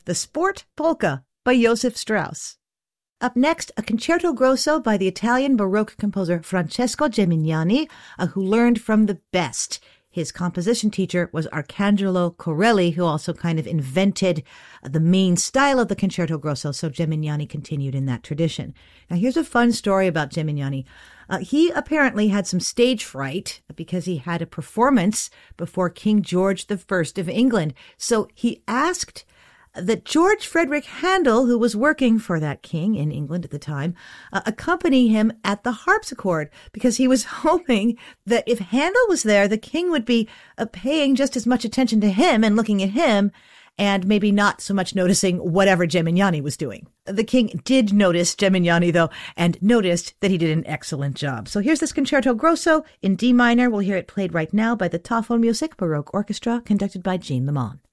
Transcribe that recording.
the Sport Polka by Joseph Strauss. Up next, a concerto grosso by the Italian Baroque composer Francesco Gimignani, who learned from the best. His composition teacher was Arcangelo Corelli, who also kind of invented the main style of the concerto grosso, so Gimignani continued in that tradition. Now, here's a fun story about Gimignani. He apparently had some stage fright because he had a performance before King George I of England. So he asked that George Frederick Handel, who was working for that king in England at the time, accompany him at the harpsichord, because he was hoping that if Handel was there, the king would be paying just as much attention to him and looking at him, and maybe not so much noticing whatever Gimignani was doing. The king did notice Gimignani, though, and noticed that he did an excellent job. So here's this concerto grosso in D minor. We'll hear it played right now by the Tafelmusik Baroque Orchestra, conducted by Jean Lemon.